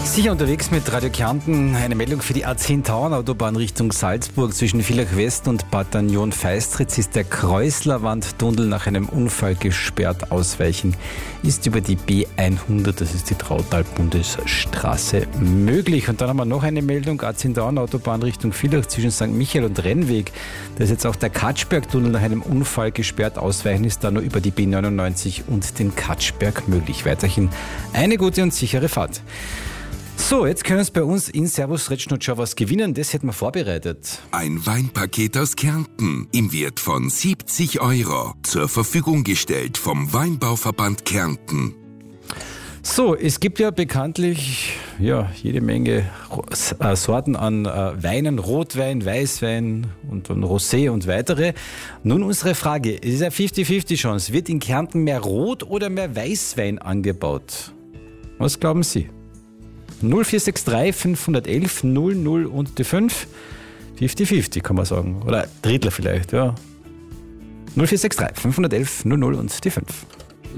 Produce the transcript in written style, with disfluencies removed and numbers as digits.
Sicher unterwegs mit Radio Kärnten. Eine Meldung für die A10 Tauern-Autobahn Richtung Salzburg. Zwischen Villach West und Bataillon Feistritz ist der Kreuzlerwandtunnel nach einem Unfall gesperrt. Ausweichen ist über die B100, das ist die Trautal-Bundesstraße, möglich. Und dann haben wir noch eine Meldung. A10 Tauern-Autobahn Richtung Villach zwischen St. Michael und Rennweg. Da ist jetzt auch der Katschberg-Tunnel nach einem Unfall gesperrt. Ausweichen ist da nur über die B99 und den Katschberg möglich. Weiterhin eine gute und sichere Fahrt. So, jetzt können Sie bei uns in Servus Retschnutschau was gewinnen. Das hätten wir vorbereitet. Ein Weinpaket aus Kärnten im Wert von 70 €. Zur Verfügung gestellt vom Weinbauverband Kärnten. So, es gibt ja bekanntlich jede Menge Sorten an Weinen, Rotwein, Weißwein und Rosé und weitere. Nun unsere Frage, es ist eine 50-50 Chance. Wird in Kärnten mehr Rot- oder mehr Weißwein angebaut? Was glauben Sie? 0463 511 00 und die 5. 50-50 kann man sagen. Oder Drittel vielleicht, ja. 0463 511 00 und die 5.